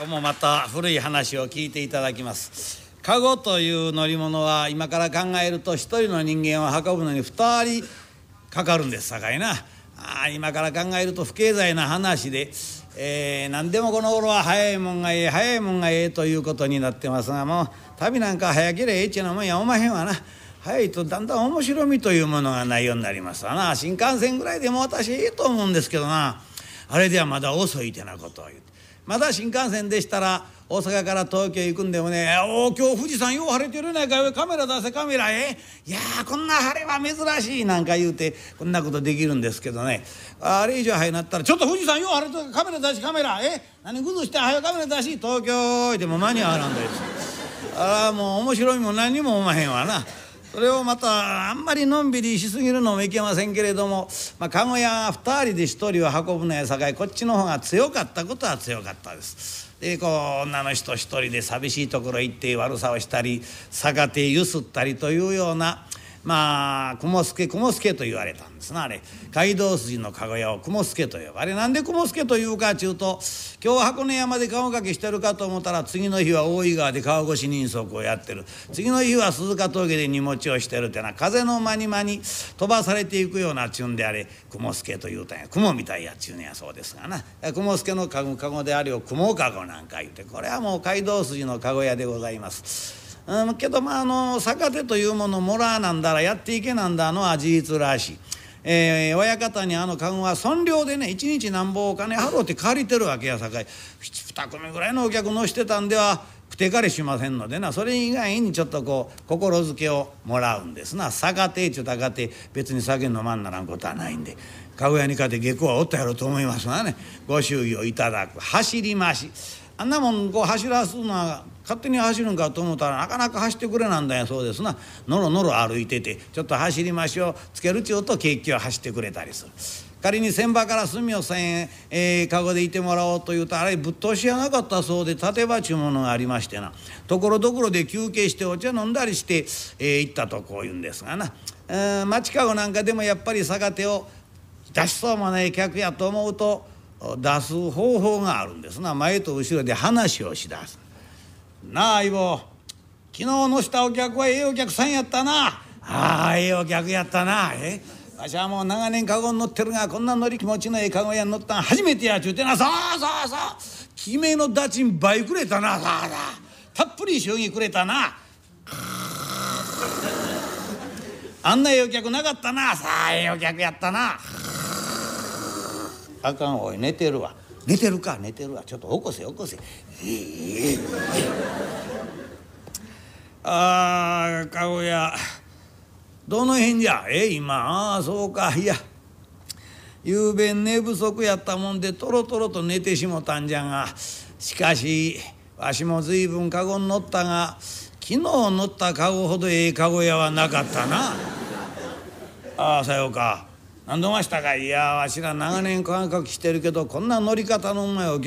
ここもまた古い話を聞いていただきます。カゴという乗り物は今から考えると一人の人間を運ぶのに二人かかるんですさかいな。今から考えると不経済な話で、何でもこの頃は早いもんがええ早いもんがええということになってますが、もう旅なんか早ければええっちゅうのもんやおまへんわな。早いとだんだん面白みというものがないようになりますわな。新幹線ぐらいでも私ええと思うんですけどな、あれではまだ遅いてなことを言うて、まだ新幹線でしたら大阪から東京行くんでもね「おお今日富士山よう晴れてるやないかい、カメラ出せカメラいやこんな晴れは珍しい」なんか言うてこんなことできるんですけどね、あれ以上早なったら「ちょっと富士山よう晴れてるカメラ出しカメラ何崩して早カメラ出し東京」でも間に合わなんだよ。もう面白みも何にもおまへんわな。それをまたあんまりのんびりしすぎるのもいけませんけれども、カゴ屋2人で1人を運ぶのやさかいこっちの方が強かったことは強かったです。で女の人1人で寂しいところ行って悪さをしたり逆手ゆすったりというような雲助と言われたんですな。あれ街道筋のカゴ屋を雲助と呼ばれ、なんで雲助というかちゅうと、今日箱根山で川掛けしてるかと思ったら次の日は大井川で川越し人足をやってる、次の日は鈴鹿峠で荷物をしてるってな、風の間に間に飛ばされていくようなちゅんであれ雲助というたんや。雲みたいやっちゅうねやそうですがな、雲助のカゴであれを雲カゴなんか言うて、これはもう街道筋のカゴ屋でございます。けど逆手というものもらなんだらやっていけなんだのは事実らしい。親方にカゴは損料でね一日なんぼお金払うて借りてるわけやさかい、2組ぐらいのお客乗してたんではくてかれしませんのでな、それ以外にちょっと心づけをもらうんですな。逆手ちゅうたかて別に酒飲まんならんことはないんで、カゴ屋にかて下戸はおったやろうと思いますがね、ご祝儀をいただく走りまし、あんなもん走らすのは勝手に走るんかと思ったらなかなか走ってくれなんだよそうですな。のろのろ歩いててちょっと走りましょうつけるちゅうと景気を走ってくれたりする。仮に船場から住吉さんへ、カゴでいてもらおうというとあれぶっ通しやなかったそうで、立て場ちゅうものがありましてな、ところどころで休憩してお茶飲んだりして、行ったとこう言うんですがな。町カゴなんかでもやっぱり逆手を出しそうもない客やと思うと出す方法があるんですな。前と後ろで話をしだす。なあ相棒、昨日乗したお客はええお客さんやったな。ええお客やったな。わしはもう長年カゴに乗ってるがこんな乗り気持ちのええカゴ屋に乗ったん初めてやちゅうてな。そう決めのダチン倍くれたな。たっぷり祝儀くれたな。あんなええお客なかったな。ええお客やったな。あかんおい寝てるわ。寝てるわちょっと起こせ。カゴ屋どの辺じゃ今。そうか、いやゆうべ寝不足やったもんでとろとろと寝てしもたんじゃが、しかしわしも随分カゴに乗ったが昨日乗ったカゴほどええカゴ屋はなかったな。さようか。何度ましたか。いやわしら長年感覚してるけどこんな乗り方のうまいお客